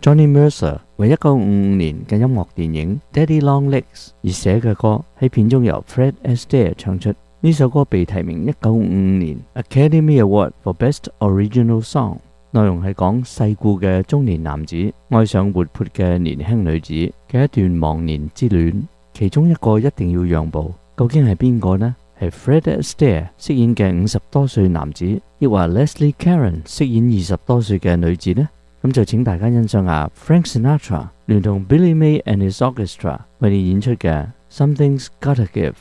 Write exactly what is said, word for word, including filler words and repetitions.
Johnny Mercer 為一九五五年嘅音樂電影《Daddy Long Legs》而寫嘅歌，喺片中由 Fred Astaire 唱出。呢首歌被提名一九五五年 Academy Award for Best Original Song。內容係講世故嘅中年男子愛上活潑嘅年輕女子嘅一段忘年之戀，其中一個一定要讓步。究竟係邊個呢？係 Fred Astaire 飾演嘅五十多歲男子，抑或 Leslie Caron 飾演二十多歲嘅女子呢？咁就請大家欣賞下 Frank Sinatra 聯同 Billy May and His Orchestra 為你演出嘅 Something's Gotta Give。